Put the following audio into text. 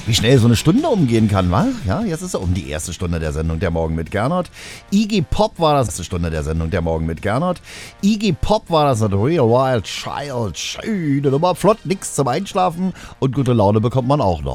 Wie schnell so eine Stunde umgehen kann, wa? Ja, jetzt ist er um die erste Stunde der Sendung Der Morgen mit Gernot. Iggy Pop war das, erste Stunde der Sendung Der Morgen mit Gernot. Iggy Pop war das, Real Wild Child. Schöne Nummer, flott, nix zum Einschlafen und gute Laune bekommt man auch noch.